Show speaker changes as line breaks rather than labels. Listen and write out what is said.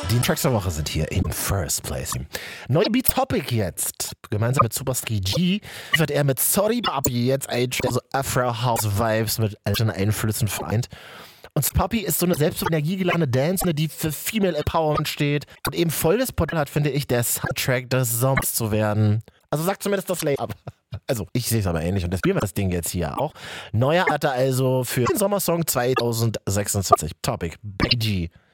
Die Tracks der Woche sind hier in First Place. Neue Beat Topic jetzt. Gemeinsam mit Superski G wird er mit Sorry Papi jetzt ein Track, so Afro-House-Vibes mit alten Einflüssen vereint. Und Papi ist so eine selbstenergiegeladene Dance, die für Female Empowerment steht und eben voll das Potenzial hat, finde ich, der Soundtrack des Sommers zu werden. Also sagt zumindest das Layup. Also, ich sehe es aber ähnlich und das spielen wir das Ding jetzt hier auch. Neuer Alter also für den Sommersong 2026. Topic, Big G.